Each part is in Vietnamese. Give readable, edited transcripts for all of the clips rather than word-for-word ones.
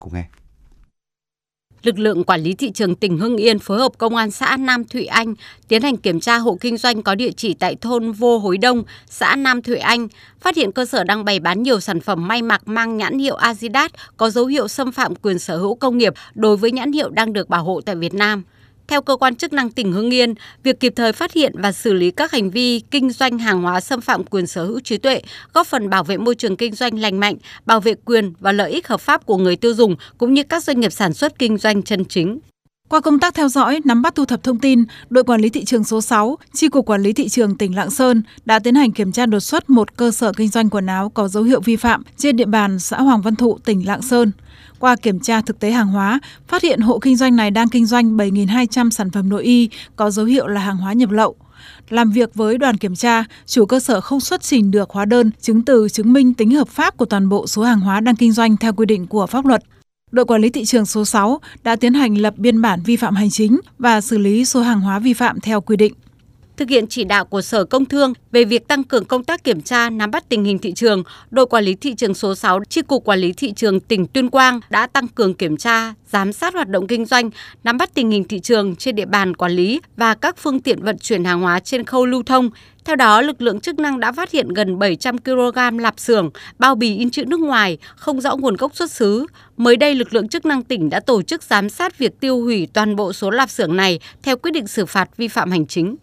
Cùng nghe. Lực lượng quản lý thị trường tỉnh Hưng Yên phối hợp Công an xã Nam Thụy Anh tiến hành kiểm tra hộ kinh doanh có địa chỉ tại thôn Vô Hối Đông, xã Nam Thụy Anh, phát hiện cơ sở đang bày bán nhiều sản phẩm may mặc mang nhãn hiệu Adidas có dấu hiệu xâm phạm quyền sở hữu công nghiệp đối với nhãn hiệu đang được bảo hộ tại Việt Nam. Theo cơ quan chức năng tỉnh Hưng Yên, việc kịp thời phát hiện và xử lý các hành vi kinh doanh hàng hóa xâm phạm quyền sở hữu trí tuệ, góp phần bảo vệ môi trường kinh doanh lành mạnh, bảo vệ quyền và lợi ích hợp pháp của người tiêu dùng cũng như các doanh nghiệp sản xuất kinh doanh chân chính. Qua công tác theo dõi, nắm bắt thu thập thông tin, đội quản lý thị trường số 6, Chi cục Quản lý thị trường tỉnh Lạng Sơn đã tiến hành kiểm tra đột xuất một cơ sở kinh doanh quần áo có dấu hiệu vi phạm trên địa bàn xã Hoàng Văn Thụ, tỉnh Lạng Sơn. Qua kiểm tra thực tế hàng hóa, phát hiện hộ kinh doanh này đang kinh doanh 7.200 sản phẩm nội y có dấu hiệu là hàng hóa nhập lậu. Làm việc với đoàn kiểm tra, chủ cơ sở không xuất trình được hóa đơn, chứng từ chứng minh tính hợp pháp của toàn bộ số hàng hóa đang kinh doanh theo quy định của pháp luật. Đội quản lý thị trường số 6 đã tiến hành lập biên bản vi phạm hành chính và xử lý số hàng hóa vi phạm theo quy định. Thực hiện chỉ đạo của Sở Công Thương về việc tăng cường công tác kiểm tra, nắm bắt tình hình thị trường, đội quản lý thị trường số 6, Chi cục Quản lý thị trường tỉnh Tuyên Quang đã tăng cường kiểm tra, giám sát hoạt động kinh doanh, nắm bắt tình hình thị trường trên địa bàn quản lý và các phương tiện vận chuyển hàng hóa trên khâu lưu thông. Theo đó, lực lượng chức năng đã phát hiện gần 700 kg lạp xưởng, bao bì in chữ nước ngoài, không rõ nguồn gốc xuất xứ. Mới đây, lực lượng chức năng tỉnh đã tổ chức giám sát việc tiêu hủy toàn bộ số lạp xưởng này theo quyết định xử phạt vi phạm hành chính.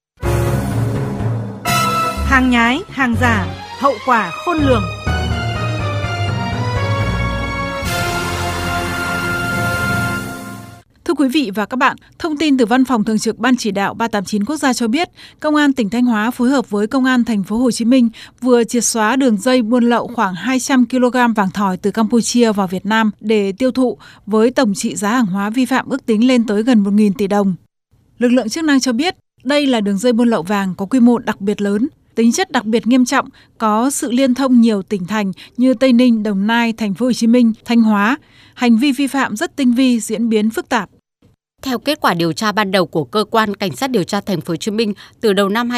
Hàng nhái, hàng giả, hậu quả khôn lường. Thưa quý vị và các bạn, thông tin từ Văn phòng Thường trực Ban Chỉ đạo 389 Quốc gia cho biết, Công an tỉnh Thanh Hóa phối hợp với Công an thành phố Hồ Chí Minh vừa triệt xóa đường dây buôn lậu khoảng 200 kg vàng thỏi từ Campuchia vào Việt Nam để tiêu thụ với tổng trị giá hàng hóa vi phạm ước tính lên tới gần 1.000 tỷ đồng. Lực lượng chức năng cho biết, đây là đường dây buôn lậu vàng có quy mô đặc biệt lớn, tính chất đặc biệt nghiêm trọng, có sự liên thông nhiều tỉnh thành như Tây Ninh, Đồng Nai, Thành phố Hồ Chí Minh, Thanh Hóa. Hành vi vi phạm rất tinh vi, diễn biến phức tạp. Theo kết quả điều tra ban đầu của cơ quan cảnh sát điều tra Thành phố Hồ Chí Minh, từ đầu năm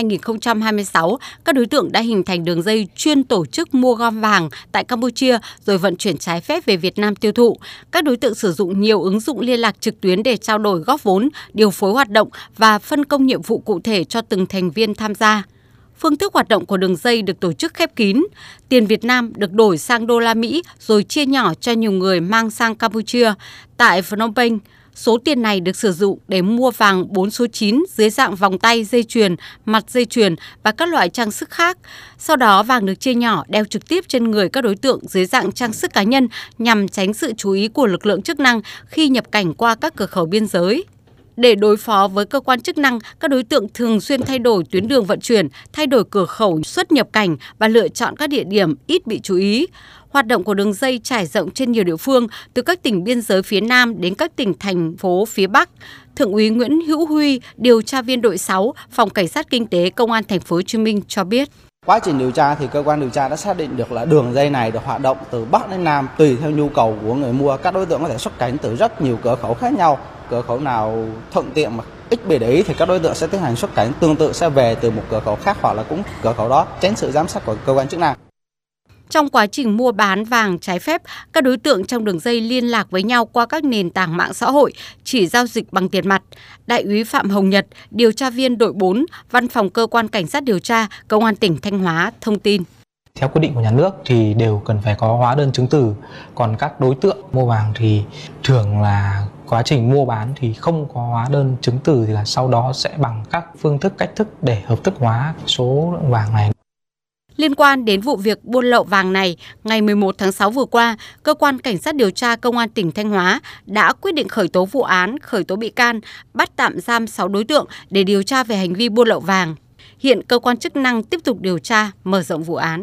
2026, các đối tượng đã hình thành đường dây chuyên tổ chức mua gom vàng tại Campuchia rồi vận chuyển trái phép về Việt Nam tiêu thụ. Các đối tượng sử dụng nhiều ứng dụng liên lạc trực tuyến để trao đổi góp vốn, điều phối hoạt động và phân công nhiệm vụ cụ thể cho từng thành viên tham gia. Phương thức hoạt động của đường dây được tổ chức khép kín. Tiền Việt Nam được đổi sang đô la Mỹ rồi chia nhỏ cho nhiều người mang sang Campuchia. Tại Phnom Penh, số tiền này được sử dụng để mua vàng 4 số 9 dưới dạng vòng tay, dây chuyền, mặt dây chuyền và các loại trang sức khác. Sau đó vàng được chia nhỏ đeo trực tiếp trên người các đối tượng dưới dạng trang sức cá nhân nhằm tránh sự chú ý của lực lượng chức năng khi nhập cảnh qua các cửa khẩu biên giới. Để đối phó với cơ quan chức năng, các đối tượng thường xuyên thay đổi tuyến đường vận chuyển, thay đổi cửa khẩu xuất nhập cảnh và lựa chọn các địa điểm ít bị chú ý. Hoạt động của đường dây trải rộng trên nhiều địa phương, từ các tỉnh biên giới phía Nam đến các tỉnh thành phố phía Bắc. Thượng úy Nguyễn Hữu Huy, điều tra viên đội 6, Phòng Cảnh sát Kinh tế Công an Thành phố Hồ Chí Minh cho biết. Quá trình điều tra thì cơ quan điều tra đã xác định được là đường dây này được hoạt động từ Bắc đến Nam tùy theo nhu cầu của người mua. Các đối tượng có thể xuất cảnh từ rất nhiều cửa khẩu khác nhau. Cửa khẩu nào thuận tiện mà ít bị để ý thì các đối tượng sẽ tiến hành xuất cảnh, tương tự sẽ về từ một cửa khẩu khác hoặc là cũng cửa khẩu đó, tránh sự giám sát của cơ quan chức năng. Trong quá trình mua bán vàng trái phép, các đối tượng trong đường dây liên lạc với nhau qua các nền tảng mạng xã hội, chỉ giao dịch bằng tiền mặt. Đại úy Phạm Hồng Nhật, điều tra viên đội 4, Văn phòng Cơ quan Cảnh sát điều tra, Công an tỉnh Thanh Hóa thông tin. Theo quyết định của nhà nước thì đều cần phải có hóa đơn chứng từ, còn các đối tượng mua vàng thì thường là quá trình mua bán thì không có hóa đơn chứng từ thì là sau đó sẽ bằng các phương thức cách thức để hợp thức hóa số lượng vàng này. Liên quan đến vụ việc buôn lậu vàng này, ngày 11 tháng 6 vừa qua, Cơ quan Cảnh sát điều tra Công an tỉnh Thanh Hóa đã quyết định khởi tố vụ án, khởi tố bị can, bắt tạm giam 6 đối tượng để điều tra về hành vi buôn lậu vàng. Hiện cơ quan chức năng tiếp tục điều tra, mở rộng vụ án.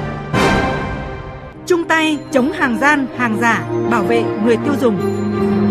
Chung tay chống hàng gian, hàng giả, bảo vệ người tiêu dùng.